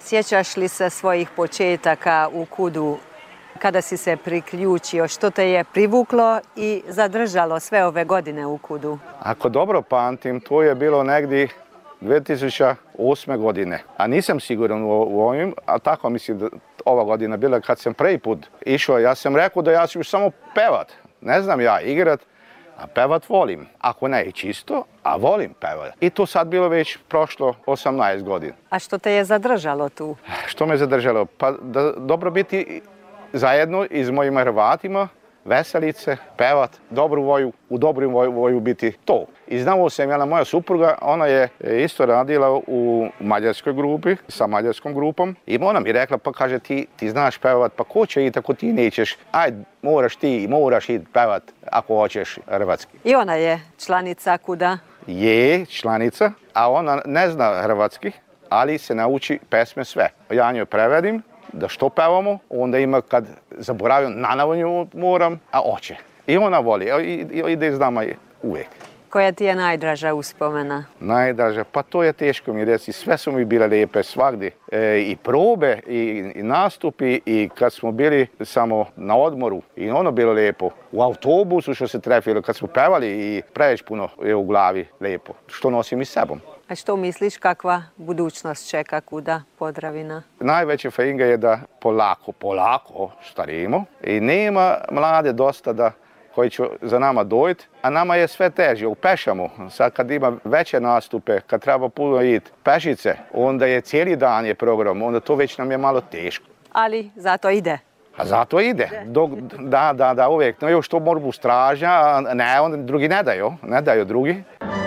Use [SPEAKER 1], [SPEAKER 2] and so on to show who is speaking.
[SPEAKER 1] Sjećaš li se svojih početaka u KUD-u kada si se priključio? Što te je privuklo i zadržalo sve ove godine u KUD-u?
[SPEAKER 2] Ako dobro pamtim, to je bilo negdje 2008. godine. A nisam siguran u ovim, a tako mislim da ova godina bila kad sam prvi put išao. Ja sam rekao da ja ću samo pevat. Ne znam ja igrat, a pevat volim. Ako ne i čisto, a volim pevat. I to sad bilo već prošlo 18 godina.
[SPEAKER 1] A što te je zadržalo tu?
[SPEAKER 2] Što me zadržalo? Pa da dobro biti zajedno i s mojim Hrvatima, veselice, pevat, dobru voju, u dobru voju biti to. I znao sam, moja supruga, ona je isto radila u mađarskoj grupi, sa mađarskom grupom. I ona mi rekla, pa kaže, ti znaš pevat, pa ko će i tako ti nećeš? Ajde, moraš i pevat ako hoćeš hrvatski.
[SPEAKER 1] I ona je članica KUD-a?
[SPEAKER 2] Je članica, a ona ne zna hrvatski, ali se nauči pesme sve. Ja njoj prevedim da što pevamo, onda ima kad zaboravim, nanavanju moram, a oće. I ona voli, ide s nama uvijek.
[SPEAKER 1] Koja ti je najdraža uspomena?
[SPEAKER 2] Najdraža, pa to je teško mi reći, sve su mi bile lijepe svagdje. I probe, i nastupi, i kad smo bili samo na odmoru, i ono bilo lijepo. U autobusu što se trefilo, kad smo pevali, i preveć puno je u glavi lijepo, što nosim i sebom.
[SPEAKER 1] A što misliš, kakva budućnost čeka KUD-a Podravina?
[SPEAKER 2] Najveća feinga je da polako starimo i nema mlade dosta koji će za nama dojiti, a nama je sve teže, upešamo. Sad kad ima veće nastupe, kad treba puno ići pešice, onda je cijeli dan je program, onda to već nam je malo teško.
[SPEAKER 1] Ali zato ide.
[SPEAKER 2] A zato ide. Da, uvijek. No još to mora biti stražnja, a ne, onda drugi ne daju drugi.